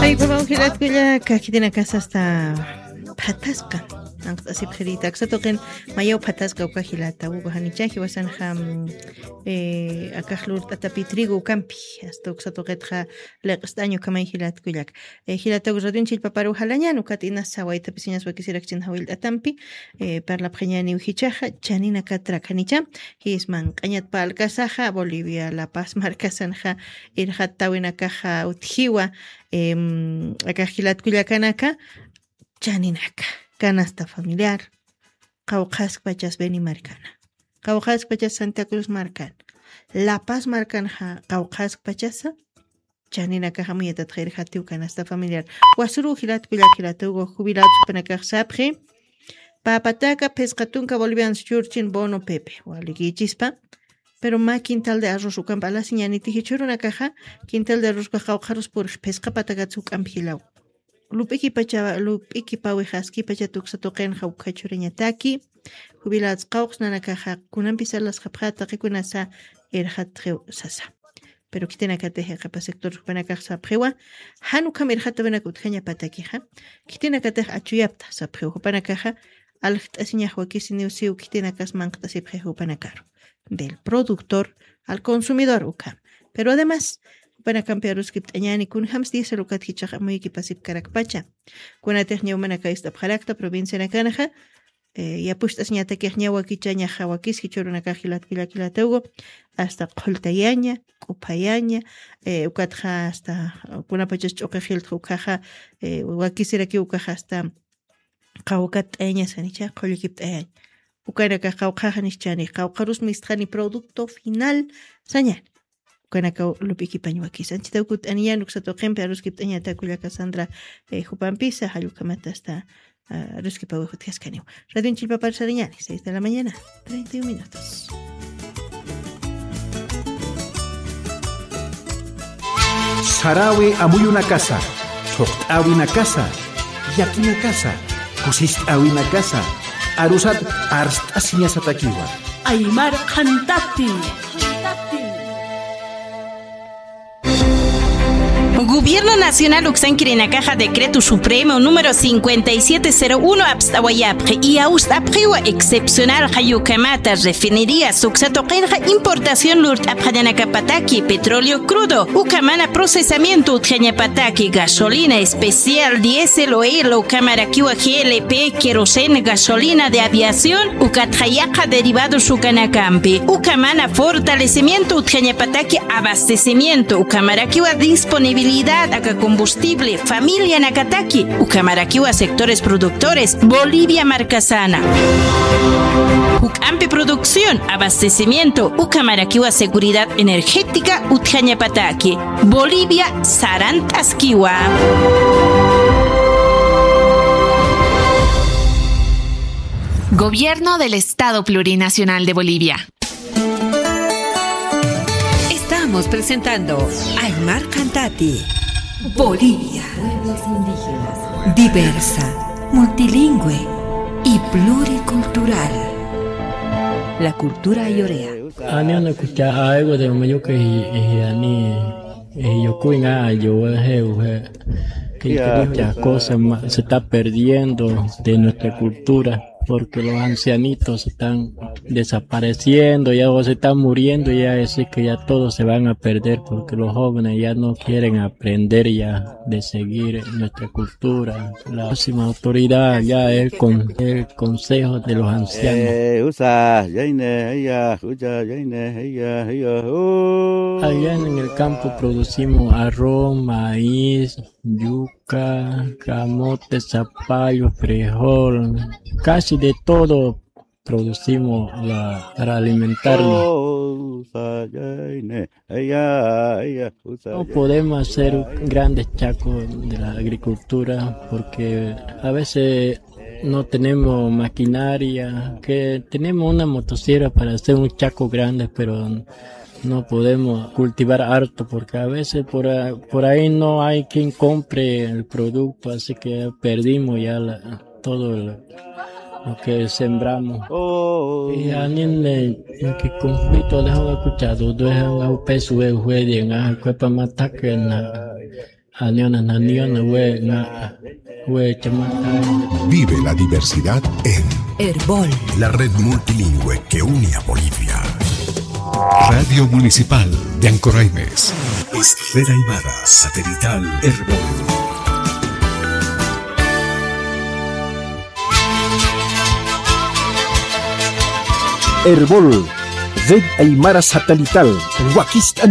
Vamos a girar cuya que tiene casa hasta patasca. Así pjerita, que se toquen mayo patasca o cajilata, ugo hanichaji wasan ham akajlur tatapitrigo campi, hasta que se toquetja leqstaño kamay gilat kuyak. Gilata gradun chilpaparu halañan, ukatina sawaita piscinas wakisirak chinhawil atampi, per la preñani uhichaja, chanina katra kanicha, hisman kañat pal kasaja, Bolivia, La Paz, marcasanja, irhatawina caja utjiwa, akajilat kuyakanaka, chaninaka. Canasta familiar, Caucas Pachas Beni Marcana, Caucas Pachas Santa Cruz Marcan, La Paz Marcan Caucas Pachasa, Chanina Cajamieta Trejatu Canasta familiar, Wasuru Hilat Pilakilatugo, Jubilat Penacaj Sapre, Papataca Pescatunca Bolivian Churchin Bono Pepe, Waligi Chispa, pero ma quintal de arroz ucampala siñaniti hichuru una caja, quintal de arroz cajaujaros por pesca patagatzuk ampilau. Lupiki pawejaski pacha tuksa toqen jaukachureñataki, jubilats qauqs nanakaja kunampisar las japjata rikunasa erjat sasa. Pero kitena kateje japa sector panakaj sapjewa, hanukam erjat benakut jaña patakija, kitena kateje achuyapta sapjewa panakaja, algt asiña juakisiniusiu kitena kas manqta sipjewa panakaro. Del productor al consumidor ukam. Pero además, para campearus kiptañani kun hams dice lo que tichaja muy equipasip carakpacha. Kuna technia humana kaista pjarakta provincia nakanaja, ya puestas ñata kehñawa kichaña hawakis kichoruna kajilat kilakilatugo, hasta qoltayaña, kupayaña, ukatja hasta kuna pachas chokajil ukaja, wakisira ki ukaja hasta qawkat aña sanicha qolikiptayaña. Ukana ka qawqaja nischani, qawqarus mistjani producto final sañan. Kanaka lupiki pañuakis. Anchita ukut aniyan uksatoqempe aruskiptaña takulla Cassandra Jupampisa, hayukamata hasta aruskipa wejutiaskaniw. Radio Chilpapar Sariñani, 6 de la mañana, 31 minutos. Sarawi amuyuna casa, choqt'awina casa, yakina casa, kusist'awina casa, arusat arst'asiña satakiwa. Aymar Khantati. Gobierno Nacional Uxan Caja Decreto Supremo número 5701 Abstawayapre y Austapriwa excepcional Hayukamata refinería Suxatoqenja importación Lurt Abhayanacapataki petróleo crudo Ucamana procesamiento Utjañapataki gasolina especial diésel o Ucamarakiwa GLP kerosene gasolina de aviación Ucatjayaca derivados Ucanacampi Ucamana fortalecimiento Utjañapataki abastecimiento Ucamarakiwa disponibilidad a combustible, familia Nakataki, Ucamaraquiwa sectores productores, Bolivia Marcasana. Ucampe producción, abastecimiento, Ucamaraquiwa seguridad energética, Utjañapataki, Bolivia Sarantaskiwa. Gobierno del Estado Plurinacional de Bolivia. Estamos presentando Aymar Khantati, Bolivia, pueblos indígenas, diversa, multilingüe y pluricultural. La cultura ayorea. Ani ana kucha algo de mayo que ani yo cuina yo que muchas cosas se está perdiendo de nuestra cultura. Porque los ancianitos están desapareciendo, ya se están muriendo, ya es que ya todos se van a perder porque los jóvenes ya no quieren aprender ya de seguir nuestra cultura. La próxima autoridad ya es con el consejo de los ancianos. Allá en el campo producimos arroz, maíz, yuca, camote, zapallo, frijol, casi de todo producimos para alimentarnos. No podemos hacer grandes chacos de la agricultura porque a veces no tenemos maquinaria, que tenemos una motosierra para hacer un chaco grande, pero no podemos cultivar harto porque a veces por ahí no hay quien compre el producto, así que perdimos ya todo lo que sembramos. Y alguien que conflicto dejo de escuchar, dejan a peso de juez en a cuepa matar que Aliona Naniona, Vive la diversidad en Herbol, la red multilingüe que une a Bolivia. Radio Municipal de Ancoraimes. Esfera Aymara Satelital Herbol. Herbol, Red Aymara Satelital, Huaquista